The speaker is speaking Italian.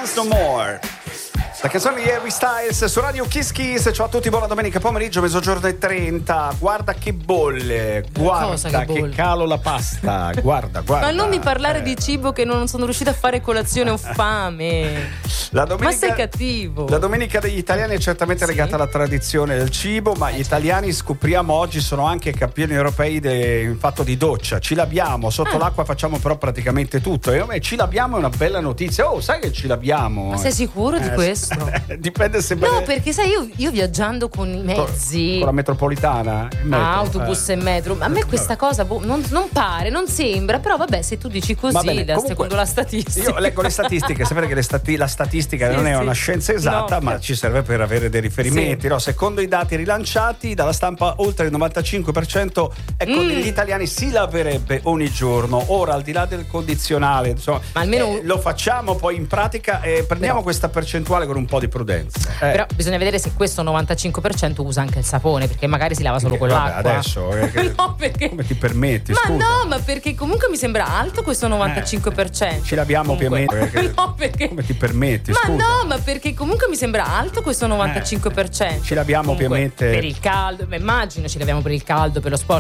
Dance No More. La canzone di Harry Styles su Radio Kiss Kiss. Ciao a tutti, buona domenica pomeriggio, mezzogiorno e 30. Guarda che bolle, guarda che calo la pasta. Guarda. Ma non mi parlare di cibo che non sono riuscita a fare colazione, ho fame. Ma sei cattivo. La domenica degli italiani è certamente legata alla tradizione del cibo, ma gli italiani, scopriamo oggi, sono anche campioni europei in fatto di doccia. Ci laviamo, sotto l'acqua facciamo però praticamente tutto. E ci laviamo è una bella notizia. Oh, sai che ci laviamo? Ma sei sicuro di questo? Dipende sempre. No, perché sai, io viaggiando con i mezzi, con la metropolitana, autobus e metro, a me questa cosa non pare, non sembra, però vabbè, se tu dici così, secondo la statistica. Io leggo le statistiche, sapete che la statistica non è una scienza esatta, ma ci serve per avere dei riferimenti. No? Secondo i dati rilanciati dalla stampa, oltre il 95% degli italiani si laverebbe ogni giorno. Ora, al di là del condizionale, insomma, ma almeno lo facciamo poi in pratica e prendiamo questa percentuale con un po' di prudenza. Però bisogna vedere se questo 95% usa anche il sapone, perché magari si lava solo con l'acqua. Adesso no, perché... come ti permetti? Ma scusa. no, ma perché comunque mi sembra alto questo 95%. Ci laviamo ovviamente. No, perché... come ti permetti? Ma scusa. no, ma perché comunque mi sembra alto questo 95%. Ci laviamo ovviamente per il caldo, immagino ci laviamo per il caldo, per lo sport.